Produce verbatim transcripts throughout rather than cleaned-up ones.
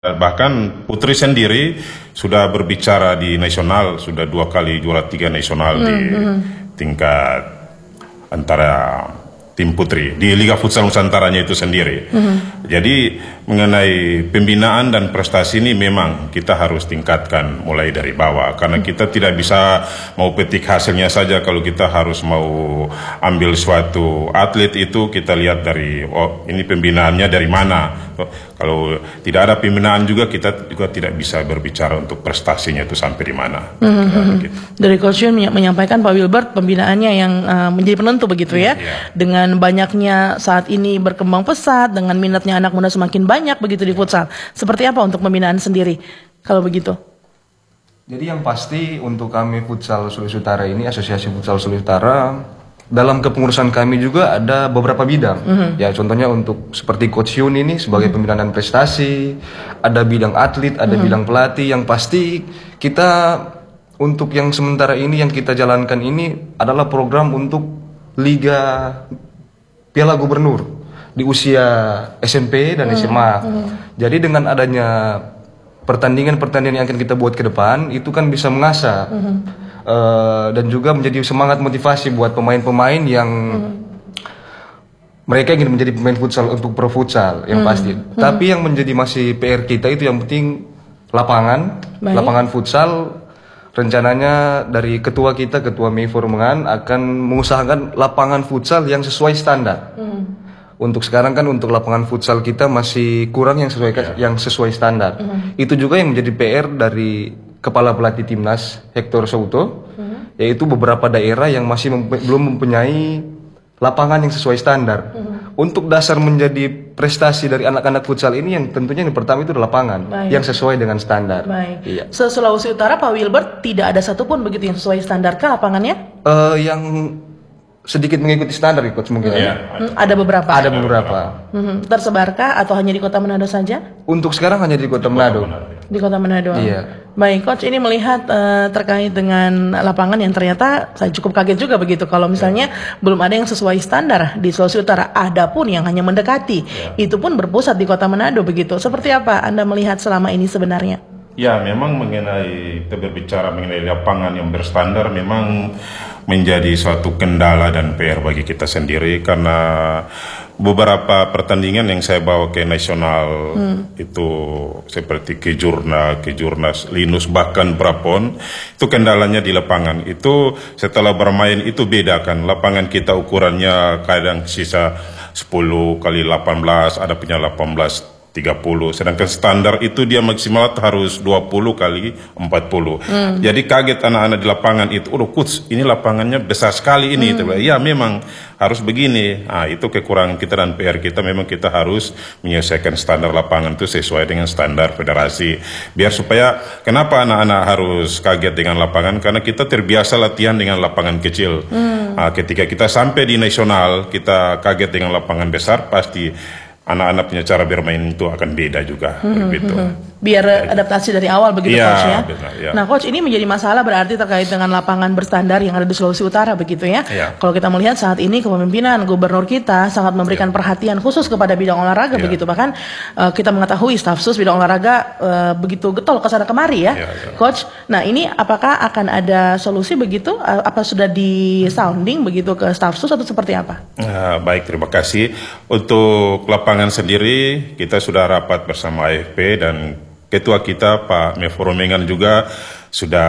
Bahkan Putri sendiri sudah berbicara di nasional, sudah dua kali juara tiga nasional hmm, di hmm. tingkat antara tim putri di Liga Futsal Nusantaranya itu sendiri. Hmm. Jadi mengenai pembinaan dan prestasi ini memang kita harus tingkatkan mulai dari bawah, karena kita tidak bisa mau petik hasilnya saja. Kalau kita harus mau ambil suatu atlet itu kita lihat dari oh ini pembinaannya dari mana. Kalau tidak ada pembinaan juga kita juga tidak bisa berbicara untuk prestasinya itu sampai di mana. Hmm. Nah, gitu. Dari Coach Yun menyampaikan Pak Wilbert pembinaannya yang uh, menjadi penentu begitu ya. Hmm, yeah. Dengan banyaknya saat ini berkembang pesat, dengan minatnya anak muda semakin banyak begitu di futsal. Seperti apa untuk pembinaan sendiri kalau begitu? Jadi yang pasti untuk kami Futsal Sulawesi Utara ini, Asosiasi Futsal Sulawesi Utara, dalam kepengurusan kami juga ada beberapa bidang. Mm-hmm. Ya contohnya untuk seperti Coach Yun ini sebagai mm-hmm. pembinaan dan prestasi, ada bidang atlet, ada mm-hmm. bidang pelatih. Yang pasti kita untuk yang sementara ini yang kita jalankan ini adalah program untuk Liga Piala Gubernur di usia S M P dan S M A. Hmm. Jadi dengan adanya pertandingan-pertandingan yang akan kita buat ke depan, itu kan bisa mengasah hmm. uh, dan juga menjadi semangat motivasi buat pemain-pemain yang hmm. mereka ingin menjadi pemain futsal untuk pro futsal yang hmm. pasti. Hmm. Tapi yang menjadi masih P R kita itu yang penting lapangan, Baik. lapangan futsal. Rencananya dari ketua kita, Ketua M E I Formengan akan mengusahakan lapangan futsal yang sesuai standar. Hmm. Untuk sekarang kan untuk lapangan futsal kita masih kurang yang sesuai yeah. yang sesuai standar. Mm-hmm. Itu juga yang menjadi P R dari Kepala Pelatih Timnas Hector Souto, mm-hmm. yaitu beberapa daerah yang masih mempu- belum mempunyai lapangan yang sesuai standar. Mm-hmm. Untuk dasar menjadi prestasi dari anak-anak futsal ini yang tentunya yang pertama itu adalah lapangan Baik. yang sesuai dengan standar. Baik. Iya. Se-Sulawesi Utara Pak Wilbert tidak ada satupun begitu yang sesuai standar kah lapangannya? Uh, yang sedikit mengikuti standar Coach mungkin hmm. ya. Hmm, ada beberapa. Ada beberapa. Hmm. Tersebarkah atau hanya di Kota Manado saja? Untuk sekarang hanya di Kota Manado. Di Kota Manado. Iya. Baik, Coach, ini melihat uh, terkait dengan lapangan yang ternyata saya cukup kaget juga begitu kalau misalnya yeah. belum ada yang sesuai standar di Sulawesi Utara. Ada pun yang hanya mendekati. Yeah. Itu pun berpusat di Kota Manado begitu. Seperti apa Anda melihat selama ini sebenarnya? Ya, memang mengenai kita berbicara mengenai lapangan yang berstandar memang menjadi suatu kendala dan P R bagi kita sendiri, karena beberapa pertandingan yang saya bawa ke nasional hmm. itu seperti Kejurna, Kejurnas, Linus, bahkan Prapon, itu kendalanya di lapangan. Itu setelah bermain itu beda kan, lapangan kita ukurannya kadang sisa sepuluh kali delapan belas, ada punya delapan belas tiga puluh, sedangkan standar itu dia maksimal harus dua puluh kali empat puluh. Hmm. Jadi kaget anak-anak di lapangan itu, "Oh, coach, ini lapangannya besar sekali ini." Hmm. Ya, memang harus begini. Ah, itu kekurangan kita dan P R kita, memang kita harus menyelesaikan standar lapangan itu sesuai dengan standar federasi. Biar supaya kenapa anak-anak harus kaget dengan lapangan? Karena kita terbiasa latihan dengan lapangan kecil. Hmm. Ah, ketika kita sampai di nasional, kita kaget dengan lapangan besar, pasti anak-anak punya cara bermain itu akan beda juga. Hmm, begitu. Hmm, hmm. Biar ya, adaptasi dari awal begitu ya, Coach ya. Benar, ya. Nah Coach, ini menjadi masalah berarti terkait dengan lapangan berstandar yang ada di Sulawesi Utara begitu ya. Ya. Kalau kita melihat saat ini kepemimpinan gubernur kita sangat memberikan ya. perhatian khusus kepada bidang olahraga ya. begitu. Bahkan uh, kita mengetahui staf sus bidang olahraga uh, begitu getol kesana kemari ya, ya, ya. Coach. Nah ini apakah akan ada solusi begitu? Uh, apa sudah di sounding begitu ke staf sus atau seperti apa? Uh, baik, terima kasih. Untuk lapangan sendiri kita sudah rapat bersama A F P dan ketua kita Pak M E I Formengan juga sudah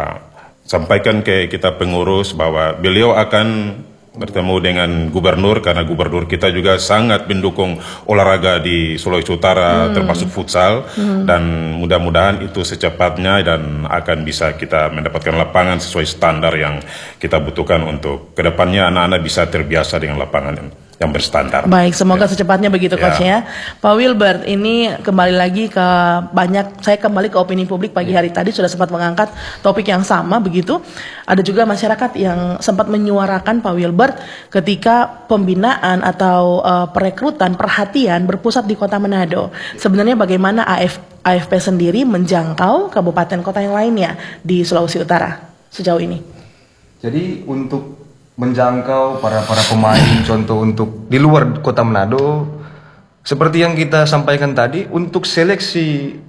sampaikan ke kita pengurus bahwa beliau akan bertemu dengan gubernur, karena gubernur kita juga sangat mendukung olahraga di Sulawesi Utara, hmm. termasuk futsal, hmm. dan mudah-mudahan itu secepatnya dan akan bisa kita mendapatkan lapangan sesuai standar yang kita butuhkan untuk kedepannya anak-anak bisa terbiasa dengan lapangan yang berstandar. Baik, semoga ya. secepatnya begitu Coach ya. ya. Pak Wilbert, ini kembali lagi ke banyak, saya kembali ke opini publik pagi hari tadi sudah sempat mengangkat topik yang sama begitu. Ada juga masyarakat yang sempat menyuarakan Pak Wilbert ketika pembinaan atau uh, perekrutan perhatian berpusat di Kota Manado. Sebenarnya bagaimana A F, A F P sendiri menjangkau kabupaten kota yang lainnya di Sulawesi Utara sejauh ini? Jadi untuk menjangkau para para pemain contoh untuk di luar Kota Manado, seperti yang kita sampaikan tadi, untuk seleksi